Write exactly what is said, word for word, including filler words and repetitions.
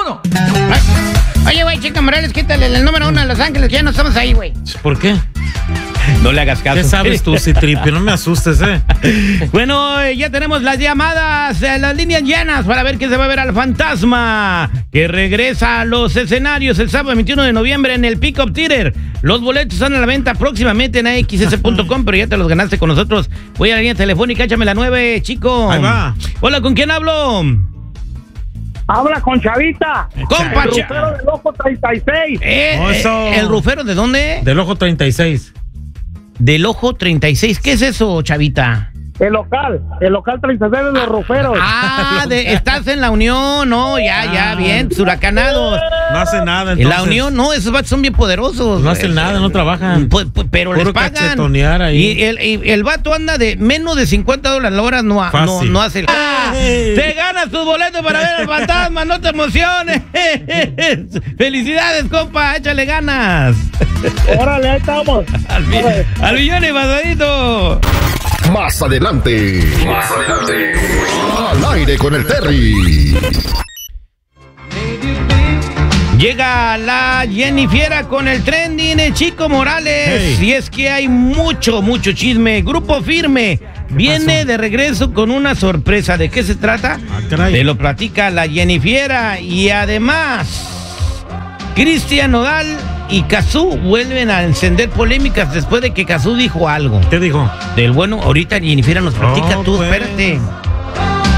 uno. Oye, güey, Chica Morales, quítale el número uno de Los Ángeles, que ya no estamos ahí, güey. ¿Por qué? No le hagas caso. ¿Qué sabes tú, Citripio? No me asustes, ¿eh? Bueno, eh, ya tenemos las llamadas, eh, las líneas llenas para ver qué se va a ver al fantasma, que regresa a los escenarios el sábado veintiuno de noviembre en el Pick Up Theater. Los boletos están a la venta próximamente en a x s punto com, pero ya te los ganaste con nosotros. Voy a la línea telefónica, échame la nueve, chico. Ahí va. Hola, ¿con quién hablo? Habla con Chavita. Compa, el Cha- rufero del Ojo treinta y seis. Eh, Oh, eso. eh, ¿El rufero de dónde? Del Ojo treinta y seis. Del Ojo treinta y seis. ¿Qué es eso, Chavita? El local, el local treinta y seis de los ruferos. Ah, de, estás en la Unión, no, ya, ya, bien, huracanados. No hace nada, En entonces. la Unión, no, esos vatos son bien poderosos. No hacen Eh, nada, no trabajan. Pues, pues, pero Puro les pagan. cachetonear ahí. Y el, y el vato anda de menos de cincuenta dólares la hora, no, ha- no, Fácil. no hace. ¡Ah! Te ganas tus boletos para ver al fantasma, no te emociones. Felicidades, compa, échale ganas. Órale, ahí estamos. Al, mi- al millón y pasadito. Más adelante. Más adelante. Al aire con el Terry. Llega la Jennifiera con el trending, el Chico Morales. Hey. Y es que hay mucho, mucho chisme. Grupo Firme viene pasó? de regreso con una sorpresa. ¿De qué se trata? Ah, caray. Te lo platica la Jennifiera. Y además, Cristian Nodal y Cazzu vuelven a encender polémicas después de que Cazzu dijo algo. ¿Qué dijo? Del bueno, ahorita Jennifiera nos platica Oh, tú, pues. espérate.